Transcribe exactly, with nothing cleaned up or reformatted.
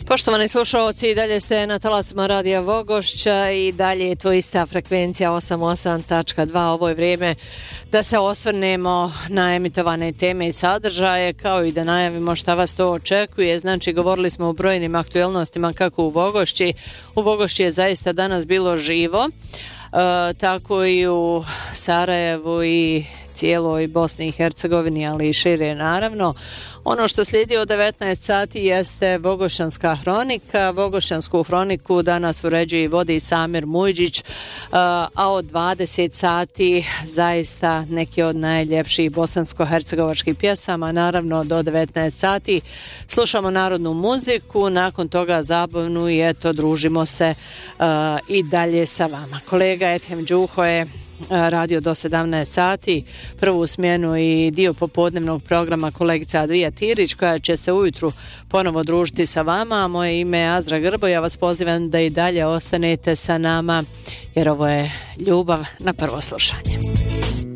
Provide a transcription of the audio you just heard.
Poštovani slušalci, i dalje ste na talasima Radija Vogošća i dalje je to ista frekvencija osam osam tačka dva. Ovo je vrijeme da se osvrnemo na emitovane teme i sadržaje, kao i da najavimo šta vas to očekuje. Znači, govorili smo o brojnim aktuelnostima kako u Vogošći. U Vogošći je zaista danas bilo živo, e, tako i u Sarajevu i cijeloj Bosni i Hercegovini, ali i šire naravno. Ono što slijedi od devetnaest sati jeste Vogošćanska hronika. Vogošćansku hroniku danas uređuje i vodi Samir Mujđić, a od dvadeset sati zaista neki od najljepših bosansko-hercegovačkih pjesama. Naravno do devetnaest sati slušamo narodnu muziku, nakon toga zabavnu i eto družimo se uh, i dalje sa vama. Kolega Ethem Đuho je radio do sedamnaest sati, prvu smjenu i dio popodnevnog programa kolegica Advija Tirić, koja će se ujutru ponovo družiti sa vama. Moje ime je Azra Grbo, ja vas pozivam da i dalje ostanete sa nama, jer ovo je ljubav na prvo slušanje.